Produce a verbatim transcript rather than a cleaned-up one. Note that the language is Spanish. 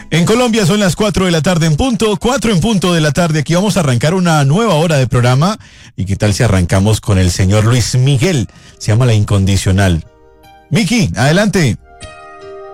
En Colombia son las cuatro de la tarde en punto, cuatro en punto de la tarde. Aquí vamos a arrancar una nueva hora de programa. ¿Y qué tal si arrancamos con el señor Luis Miguel? Se llama La Incondicional. Miki, adelante.